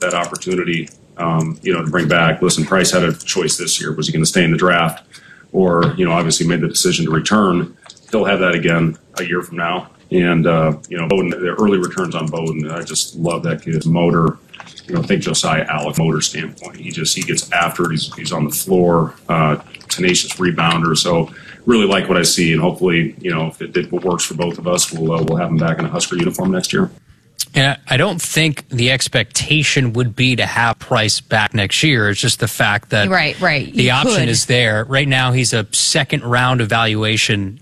that opportunity, to bring back. Listen, Price had a choice this year. Was he going to stay in the draft or, obviously made the decision to return? He'll have that again a year from now. And, Bowden, the early returns on Bowden, I just love that kid's motor. Think Josiah Alec motor standpoint. He gets after it. He's on the floor, tenacious rebounder. So really like what I see. And hopefully, if it works for both of us, we'll have him back in a Husker uniform next year. And I don't think the expectation would be to have Price back next year. It's just the fact that right. the option is there. Right now, he's a second round evaluation.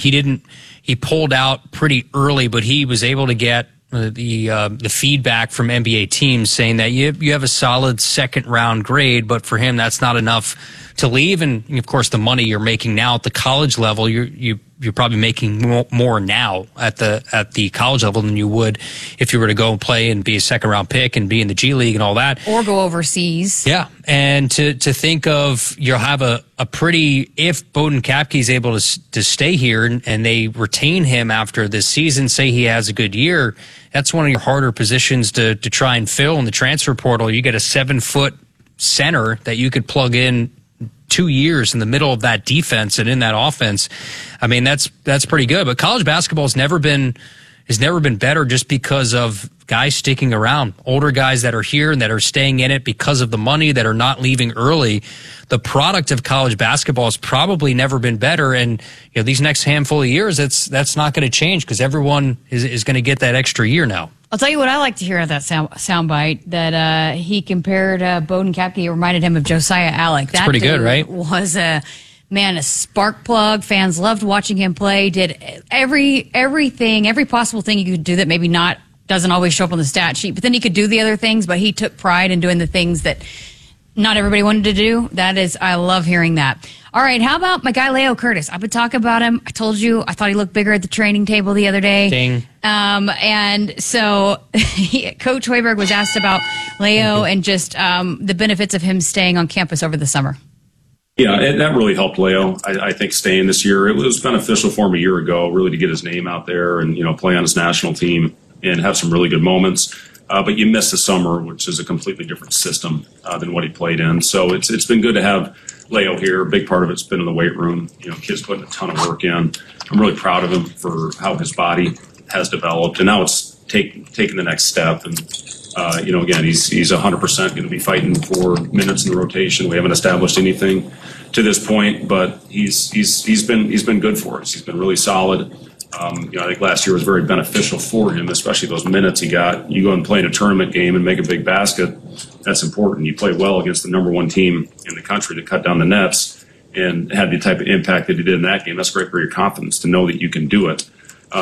He pulled out pretty early, but he was able to get the feedback from NBA teams saying that you have a solid second round grade, but for him, that's not enough to leave. And of course, the money you're making now at the college level, you're probably making more now at the college level than you would if you were to go and play and be a second round pick and be in the G League and all that, or go overseas. Yeah, and to think of you'll have a pretty, if Bowden Kapke is able to stay here and they retain him after this season, say he has a good year, that's one of your harder positions to try and fill in the transfer portal. You get a 7-foot center that you could plug in 2 years in the middle of that defense and in that offense. I mean, that's pretty good. But college basketball has never been better just because of guys sticking around, older guys that are here and that are staying in it because of the money, that are not leaving early. The product of college basketball has probably never been better. And these next handful of years, that's not going to change because everyone is going to get that extra year now. I'll tell you what I like to hear of that soundbite, that he compared Bowden Kapke, reminded him of Josiah Alec. That's pretty good, right? Was a spark plug. Fans loved watching him play. Did every possible thing you could do that maybe doesn't always show up on the stat sheet. But then he could do the other things. But he took pride in doing the things that not everybody wanted to do. I love hearing that. All right, how about my guy Leo Curtis? I've been talking about him. I told you I thought he looked bigger at the training table the other day. Ding. And so Coach Hoiberg was asked about Leo and just the benefits of him staying on campus over the summer. Yeah, that really helped Leo. I think staying this year, it was beneficial for him a year ago, really to get his name out there and play on his national team and have some really good moments. But you miss the summer, which is a completely different system than what he played in. So it's been good to have Leo here. A big part of it's been in the weight room. Kids putting a ton of work in. I'm really proud of him for how his body has developed, and now it's taking the next step. And again, he's 100% going to be fighting for minutes in the rotation. We haven't established anything to this point, but he's been good for us. He's been really solid. I think last year was very beneficial for him, especially those minutes he got. You go and play in a tournament game and make a big basket. That's important. You play well against the number one team in the country to cut down the nets and had the type of impact that he did in that game. That's great for your confidence to know that you can do it.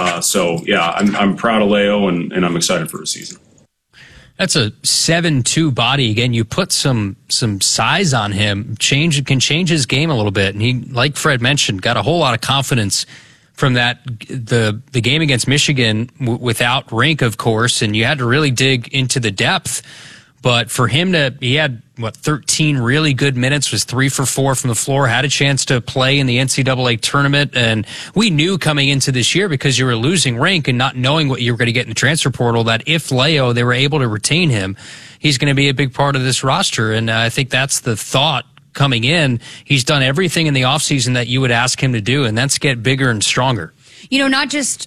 I'm proud of Leo and I'm excited for his season. That's a 7'2" body. Again, you put some size on him, can change his game a little bit. And he, like Fred mentioned, got a whole lot of confidence from the game against Michigan without Rink, of course, and you had to really dig into the depth. But for him he had 13 really good minutes, was 3 for 4 from the floor, had a chance to play in the NCAA tournament. And we knew coming into this year, because you were losing Rink and not knowing what you were going to get in the transfer portal, that if they were able to retain him, he's going to be a big part of this roster. And I think that's the thought coming in. He's done everything in the offseason that you would ask him to do, and that's get bigger and stronger. Not just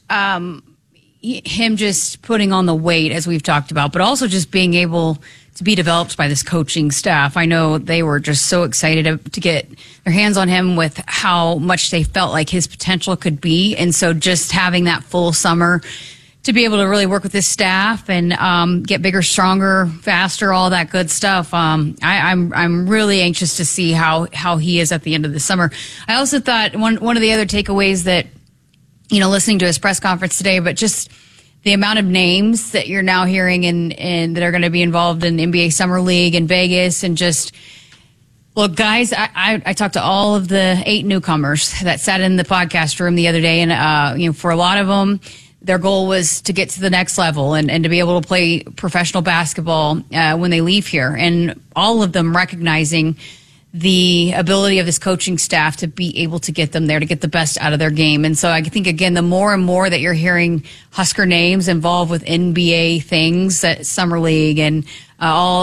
him just putting on the weight, as we've talked about, but also just being able to be developed by this coaching staff. I know they were just so excited to get their hands on him with how much they felt like his potential could be. And so just having that full summer to be able to really work with his staff and get bigger, stronger, faster, all that good stuff. I'm really anxious to see how he is at the end of the summer. I also thought one of the other takeaways that, listening to his press conference today, but just the amount of names that you're now hearing and that are going to be involved in NBA Summer League in Vegas, and just, look, guys, I talked to all of the 8 newcomers that sat in the podcast room the other day, and for a lot of them, their goal was to get to the next level and to be able to play professional basketball when they leave here. And all of them recognizing the ability of this coaching staff to be able to get them there, to get the best out of their game. And so I think, again, the more and more that you're hearing Husker names involved with NBA things, at Summer League and all